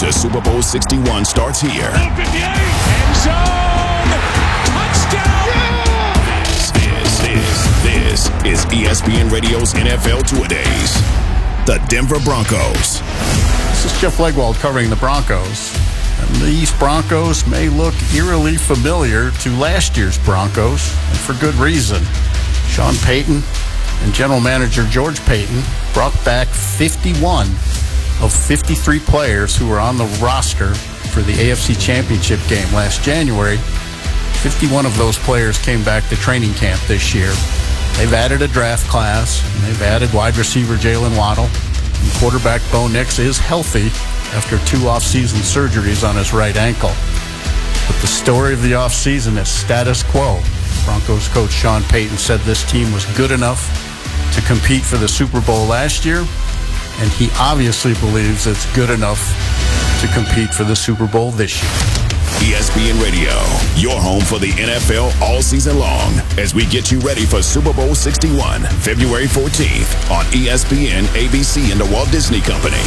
to Super Bowl 61 starts here. End zone. Touchdown. This is ESPN Radio's NFL Two-A-Days. The Denver Broncos. This is Jeff Legwold covering the Broncos. And these Broncos may look eerily familiar to last year's Broncos, and for good reason. Sean Payton and general manager George Payton brought back 51 of 53 players who were on the roster for the AFC Championship game last January. 51 of those players came back to training camp this year. They've added a draft class, and they've added wide receiver Jalen Waddle. And quarterback Bo Nix is healthy after 2 off-season surgeries on his right ankle. But the story of the offseason is status quo. Broncos coach Sean Payton said this team was good enough to compete for the Super Bowl last year, and he obviously believes it's good enough to compete for the Super Bowl this year. ESPN Radio, your home for the NFL all season long, as we get you ready for Super Bowl 61, February 14th on ESPN, ABC, and the Walt Disney Company.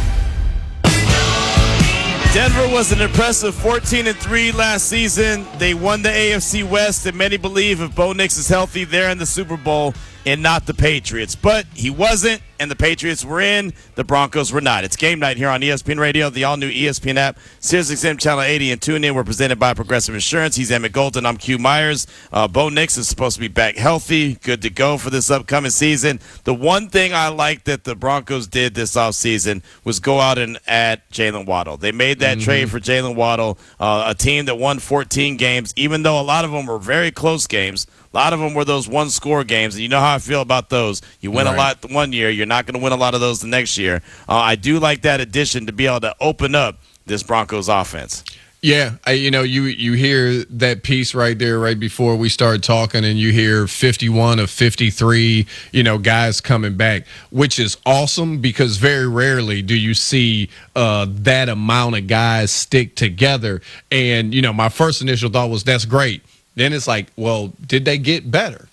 Denver was an impressive 14-3 last season. They won the AFC West, and many believe if Bo Nix is healthy, they're in the Super Bowl and not the Patriots. But he wasn't, and the Patriots were in. The Broncos were not. It's game night here on ESPN Radio, the all-new ESPN app, SiriusXM Channel 80, and tune in. We're presented by Progressive Insurance. He's Emmett Golden. I'm Q Myers. Bo Nix is supposed to be back healthy, good to go for this upcoming season. The one thing I like that the Broncos did this offseason was go out and add Jalen Waddle. They made that trade for Jalen Waddle, a team that won 14 games, even though a lot of them were very close games. A lot of them were those one-score games, and you know how I feel about those. You win a lot one year. You're not going to win a lot of those the next year. I do like that addition to be able to open up this Broncos offense. Yeah, you hear that piece right there right before we started talking, and you hear 51 of 53, guys coming back, which is awesome because very rarely do you see that amount of guys stick together. And, my first initial thought was that's great. Then it's like, well, did they get better?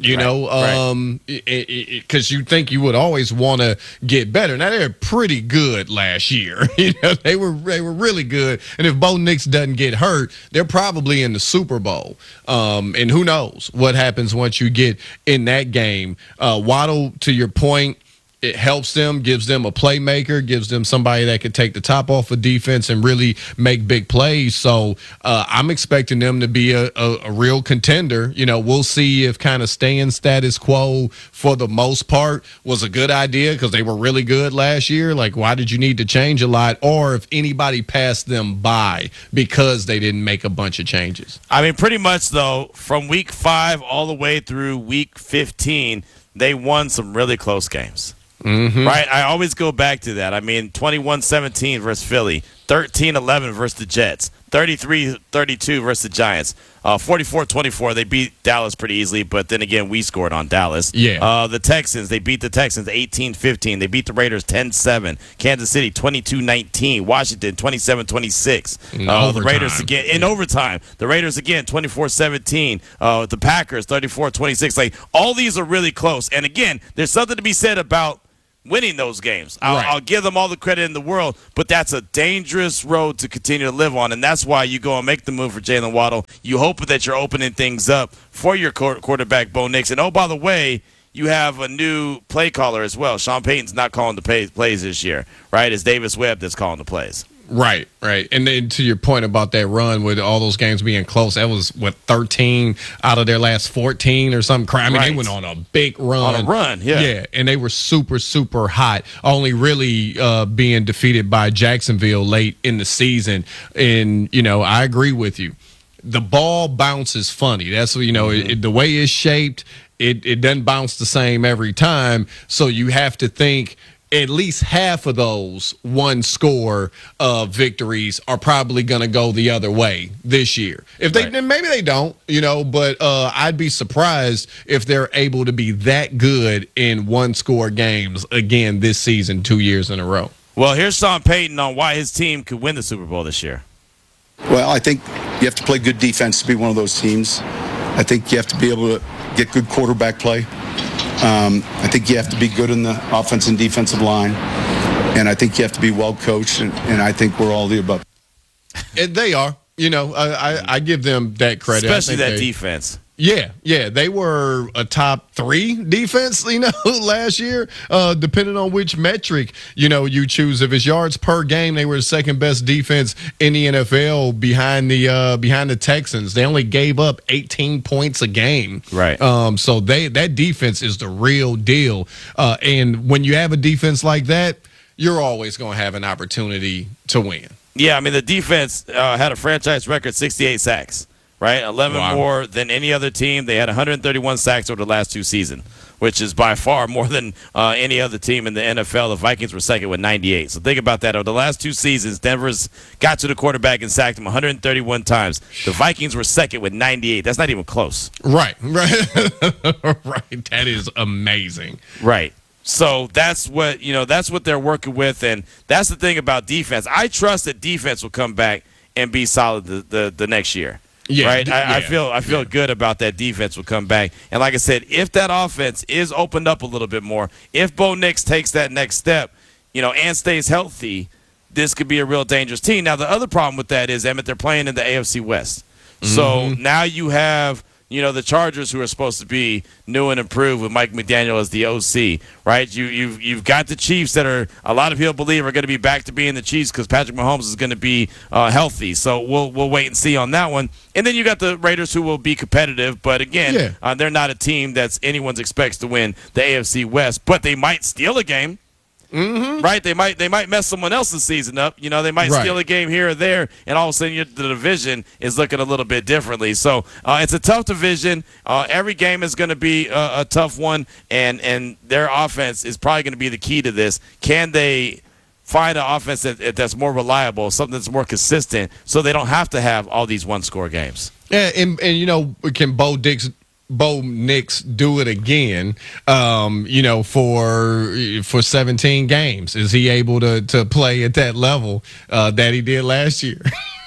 Because you think you would always want to get better. Now they're pretty good last year. They were really good. And if Bo Nix doesn't get hurt, they're probably in the Super Bowl. And who knows what happens once you get in that game. Waddle, to your point, it helps them, gives them a playmaker, gives them somebody that could take the top off of defense and really make big plays. So I'm expecting them to be a real contender. We'll see if kind of staying status quo for the most part was a good idea because they were really good last year. Like, why did you need to change a lot? Or if anybody passed them by because they didn't make a bunch of changes. I mean, pretty much, though, from week 5 all the way through week 15, they won some really close games. Mm-hmm. Right? I always go back to that. I mean, 21-17 versus Philly, 13-11 versus the Jets, 33-32 versus the Giants, 44-24. They beat Dallas pretty easily, but then again, we scored on Dallas. Yeah. The Texans, they beat the Texans 18-15. They beat the Raiders 10-7. Kansas City 22-19. Washington 27-26. The Raiders again in overtime. The Raiders again 24-17. The Packers 34-26. Like, all these are really close. And again, there's something to be said about winning those games. I'll give them all the credit in the world, but that's a dangerous road to continue to live on, and that's why you go and make the move for Jalen Waddle. You hope that you're opening things up for your quarterback, Bo Nix. And, oh, by the way, you have a new play caller as well. Sean Payton's not calling the plays this year, right? It's Davis Webb that's calling the plays. Right. And then to your point about that run with all those games being close, that was, 13 out of their last 14 or something. I mean, They went on a big run. On a run, yeah. Yeah, and they were super, super hot, only really being defeated by Jacksonville late in the season. And, I agree with you. The ball bounces funny. That's, the way it's shaped, it doesn't bounce the same every time. So you have to think at least half of those one-score victories are probably going to go the other way this year. If they, then maybe they don't, but I'd be surprised if they're able to be that good in one-score games again this season 2 years in a row. Well, here's Sean Payton on why his team could win the Super Bowl this year. Well, I think you have to play good defense to be one of those teams. I think you have to be able to get good quarterback play. I think you have to be good in the offense and defensive line. And I think you have to be well coached, and I think we're all the above. And they are. I give them that credit. Especially that defense. Yeah, they were a top 3 defense, last year, depending on which metric, you choose. If it's yards per game, they were the second best defense in the NFL behind the Texans. They only gave up 18 points a game. Right. So that defense is the real deal. And when you have a defense like that, you're always going to have an opportunity to win. Yeah, I mean, the defense had a franchise record 68 sacks. Right, 11 more than any other team. They had 131 sacks over the last 2 seasons, which is by far more than any other team in the NFL. The Vikings were second with 98. So think about that. Over the last 2 seasons, Denver's got to the quarterback and sacked him 131 times. The Vikings were second with 98. That's not even close. Right. That is amazing. Right. So that's what they're working with, and that's the thing about defense. I trust that defense will come back and be solid the next year. Yeah, right. I feel good about that defense will come back. And like I said, if that offense is opened up a little bit more, if Bo Nix takes that next step, and stays healthy, this could be a real dangerous team. Now the other problem with that is, Emmett, they're playing in the AFC West. So now you have the Chargers, who are supposed to be new and improved with Mike McDaniel as the OC, right? You've got the Chiefs that are, a lot of people believe, are going to be back to being the Chiefs because Patrick Mahomes is going to be healthy. So we'll wait and see on that one. And then you got the Raiders, who will be competitive, but again, they're not a team that's anyone's expects to win the AFC West. But they might steal a game. Right, they might mess someone else's season up. They might steal a game here or there, and all of a sudden the division is looking a little bit differently. So it's a tough division. Every game is going to be a tough one, and their offense is probably going to be the key to this. Can they find an offense that's more reliable, something that's more consistent, so they don't have to have all these one-score games? Yeah, and can Bo Nix do it again, for 17 games? Is he able to play at that level that he did last year?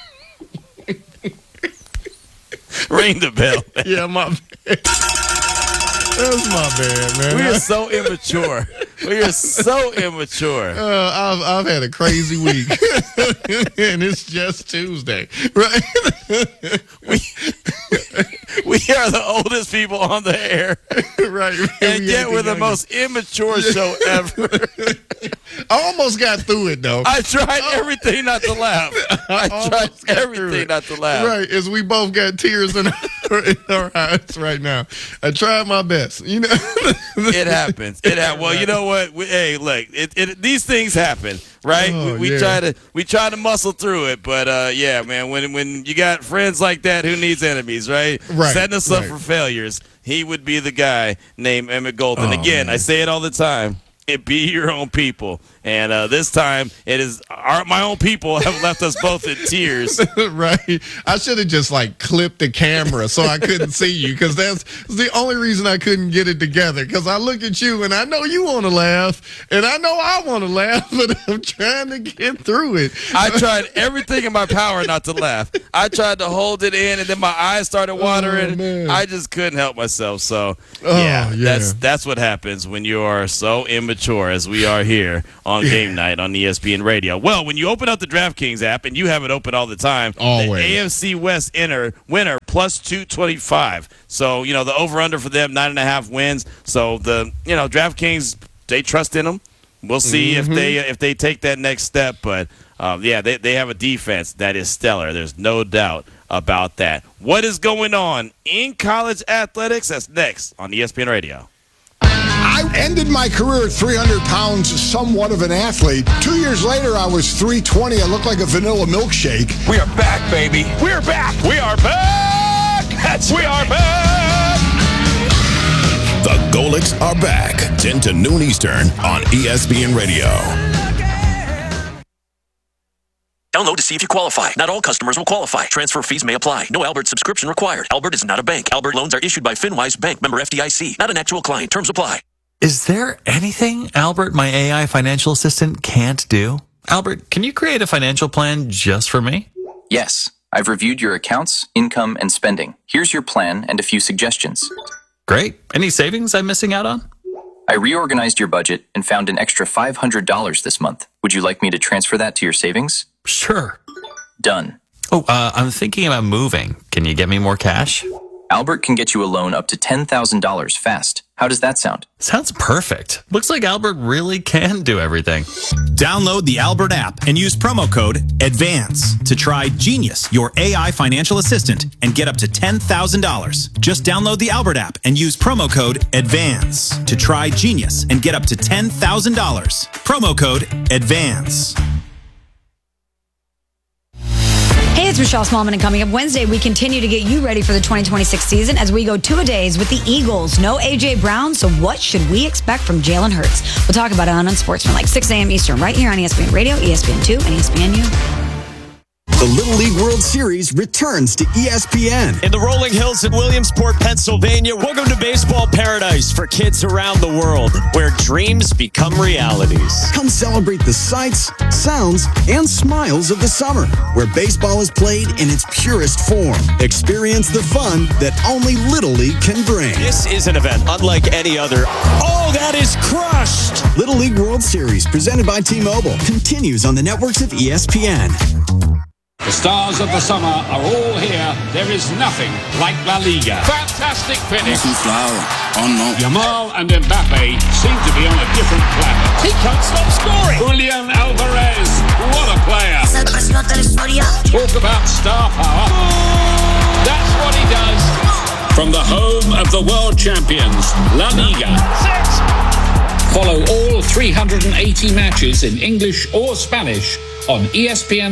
Ring the bell. Yeah, my bad. That's my bad, man. We are so immature. I've had a crazy week, and it's just Tuesday, right? We are the oldest people on the air, right? And yet we're the most immature show ever. I almost got through it, though. I tried everything not to laugh. Right, as we both got tears in our eyes right now. I tried my best, It happens. Well, you know what? Hey, look, these things happen, right? We try to muscle through it, but yeah, man. When you got friends like that, who needs enemies, right? Setting us up for failures. He would be the guy named Emmett Golden. Again, man. I say it all the time. It be your own people. And this time, it is my own people have left us both in tears. Right. I should have just clipped the camera so I couldn't see you, because that's the only reason I couldn't get it together. Because I look at you and I know you want to laugh, and I know I want to laugh, but I'm trying to get through it. I tried everything in my power not to laugh. I tried to hold it in, and then my eyes started watering. I just couldn't help myself. So that's what happens when you are so immature as we are here on game night on ESPN Radio. Well, when you open up the DraftKings app, and you have it open all the time, always. The AFC West winner plus 225. So, the over-under for them, 9.5 wins. So, DraftKings, they trust in them. We'll see if they take that next step. But, they have a defense that is stellar. There's no doubt about that. What is going on in college athletics? That's next on ESPN Radio. I ended my career at 300 pounds, somewhat of an athlete. 2 years later, I was 320. I looked like a vanilla milkshake. We are back, baby. We're back. We are back. We are back. The Golics are back, 10 to noon Eastern on ESPN Radio. Download to see if you qualify. Not all customers will qualify. Transfer fees may apply. No Albert subscription required. Albert is not a bank. Albert loans are issued by FinWise Bank, member FDIC. Not an actual client. Terms apply. Is there anything Albert, my AI financial assistant, can't do? Albert, can you create a financial plan just for me? Yes. I've reviewed your accounts, income, and spending. Here's your plan and a few suggestions. Great. Any savings I'm missing out on? I reorganized your budget and found an extra $500 this month. Would you like me to transfer that to your savings? Sure. Done. Oh, I'm thinking about moving. Can you get me more cash? Albert can get you a loan up to $10,000 fast. How does that sound? Sounds perfect. Looks like Albert really can do everything. Download the Albert app and use promo code ADVANCE to try Genius, your AI financial assistant, and get up to $10,000. Just download the Albert app and use promo code ADVANCE to try Genius and get up to $10,000. Promo code ADVANCE. Hey, it's Michelle Smallman, and coming up Wednesday, we continue to get you ready for the 2026 season as we go two-a-days with the Eagles. No A.J. Brown, so what should we expect from Jalen Hurts? We'll talk about it on Unsportsmanlike, 6 a.m. Eastern, right here on ESPN Radio, ESPN2, and ESPNU. The Little League World Series returns to ESPN. In the rolling hills in Williamsport, Pennsylvania, welcome to baseball paradise for kids around the world, where dreams become realities. Come celebrate the sights, sounds, and smiles of the summer, where baseball is played in its purest form. Experience the fun that only Little League can bring. This is an event unlike any other. Oh, that is crushed! Little League World Series, presented by T-Mobile, continues on the networks of ESPN. The stars of the summer are all here. There is nothing like La Liga. Fantastic finish. Yamal and Mbappe seem to be on a different planet. He can't stop scoring. Julian Alvarez, what a player. Talk about star power. That's what he does. From the home of the world champions, La Liga. Follow all 380 matches in English or Spanish on ESPN+.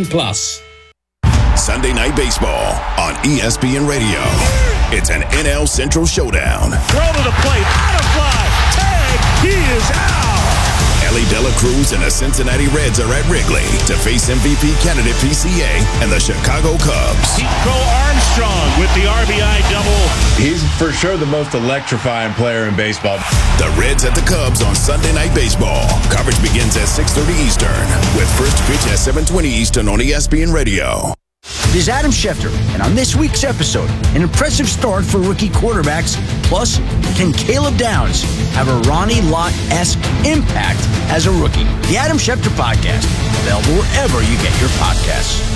Sunday Night Baseball on ESPN Radio. It's an NL Central showdown. Throw to the plate, out of fly, tag, he is out. Ellie De La Cruz and the Cincinnati Reds are at Wrigley to face MVP candidate PCA and the Chicago Cubs. Nico Armstrong with the RBI double. He's for sure the most electrifying player in baseball. The Reds at the Cubs on Sunday Night Baseball. Coverage begins at 6:30 Eastern with first pitch at 7:20 Eastern on ESPN Radio. It is Adam Schefter, and on this week's episode, an impressive start for rookie quarterbacks. Plus, can Caleb Downs have a Ronnie Lott-esque impact as a rookie? The Adam Schefter Podcast, available wherever you get your podcasts.